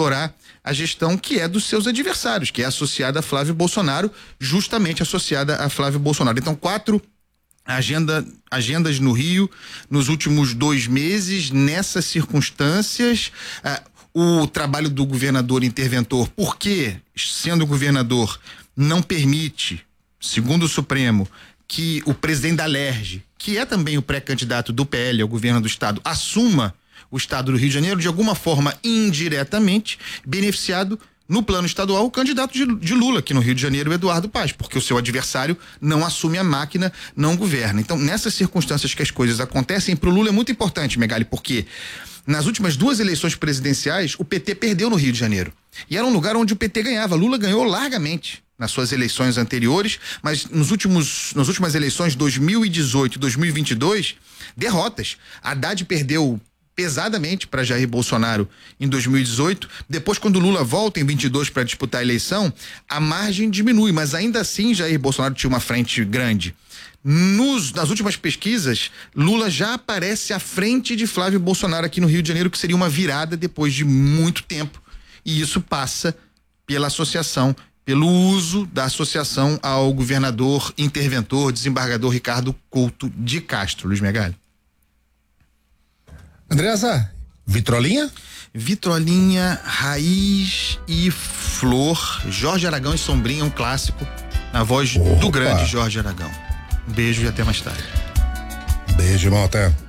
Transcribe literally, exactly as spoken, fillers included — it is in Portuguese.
monitorar a gestão que é dos seus adversários, que é associada a Flávio Bolsonaro, justamente associada a Flávio Bolsonaro. Então, quatro agenda, agendas no Rio nos últimos dois meses, nessas circunstâncias. Ah, o trabalho do governador interventor, porque, sendo governador, não permite, segundo o Supremo, que o presidente da Alerj, que é também o pré-candidato do P L ao governo do estado, assuma o estado do Rio de Janeiro, de alguma forma indiretamente beneficiado no plano estadual o candidato de, de Lula aqui no Rio de Janeiro, Eduardo Paes, porque o seu adversário não assume a máquina, não governa. Então, nessas circunstâncias que as coisas acontecem, pro Lula é muito importante, Megali, porque nas últimas duas eleições presidenciais, o P T perdeu no Rio de Janeiro. E era um lugar onde o P T ganhava. Lula ganhou largamente nas suas eleições anteriores, mas nos últimos, nas últimas eleições dois mil e dezoito e dois mil e vinte e dois, derrotas. Haddad perdeu pesadamente para Jair Bolsonaro em dois mil e dezoito. Depois, quando Lula volta em vinte e dois para disputar a eleição, a margem diminui, mas ainda assim Jair Bolsonaro tinha uma frente grande. Nos, nas últimas pesquisas, Lula já aparece à frente de Flávio Bolsonaro aqui no Rio de Janeiro, que seria uma virada depois de muito tempo. E isso passa pela associação, pelo uso da associação ao governador interventor, desembargador Ricardo Couto de Castro. Luiz Megali. Andressa, vitrolinha? Vitrolinha, Raiz e Flor, Jorge Aragão e Sombrinha, um clássico, na voz Opa. do grande Jorge Aragão. Um beijo e até mais tarde. Beijo, irmão, até.